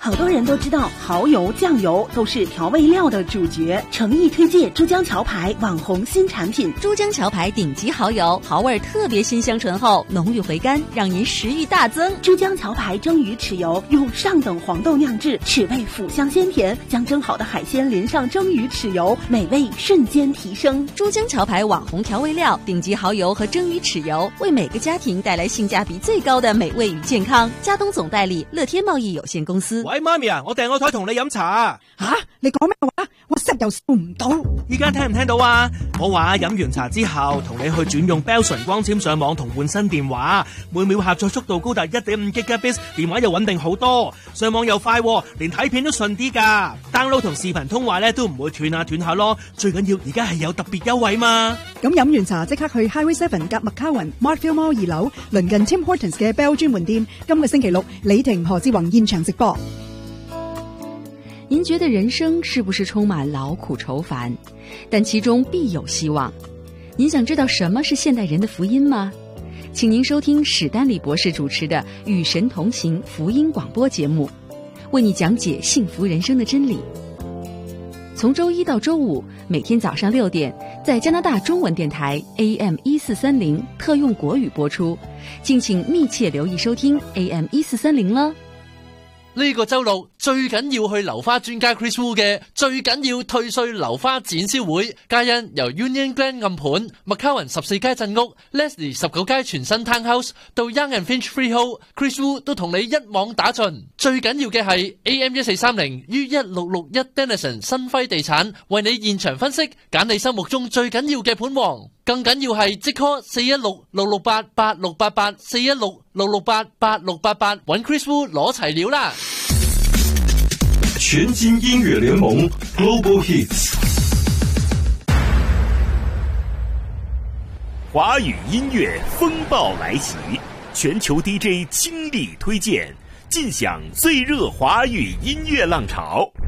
好多人都知道蚝油、酱油都是调味料的主角，诚意推荐珠江桥牌网红新产品珠江桥牌顶级蚝油，蚝味特别鲜香醇厚，浓郁回甘，让您食欲大增。 珠江桥牌蒸鱼豉油用上等黄豆酿制，豉味腐香鲜甜，将蒸好的海鲜淋上蒸鱼豉油，美味瞬间提升。 珠江桥牌网红调味料，顶级蚝油和蒸鱼豉油，为每个家庭带来性价比最高的美味与健康。嘉东总代理乐天贸易有限公司。 喂，媽咪啊，我訂個台同你飲茶。 你講咩話？我室又收唔到。 依家聽唔聽到啊？我話飲完茶之後，同你去轉用 Bell 純光纖上網同換新電話，每秒下載速度高達 1.5 Gbps， 電話又穩定好多，上網又快，連睇片都順啲㗎。download 同視頻通話咧都唔會斷下咯。最緊要而家係有特別優惠嘛。 咁飲完茶即刻去 Highway 7夾麥卡雲 Markfield Mall 2樓，鄰近 Tim Hortons 嘅 Bell 專門店。今個星期六，李婷、何志宏現場直播。 您觉得人生是不是充满劳苦愁烦？但其中必有希望。您想知道什么是现代人的福音吗？请您收听史丹利博士主持的《与神同行》福音广播节目，为你讲解幸福人生的真理。从周一到周五，每天早上6点，在加拿大中文電台 AM1430特用國語播出，敬請密切留意收聽 AM1430啦。 呢個周六最緊要去樓花專家 Chris Wu 嘅最緊要退稅樓花展銷會，皆因由 Union Glen 暗盤、McCowan 14街鎮屋、Leslie 19街全新 Townhouse 到 Young and Finch Freehold， Chris Wu 都同你一網打盡。最緊要嘅係 AM1430於1661 Denison 新輝地產為你現場分析，揀你心目中最緊要嘅盤王。更緊要係即 call 416-668-8688 416-668-8688 揾 Chris Wu 攞齊料啦！ 全金音樂聯盟 Global Hits， 華語音樂風暴來襲，全球 DJ 傾力推薦，盡享最熱華語音樂浪潮。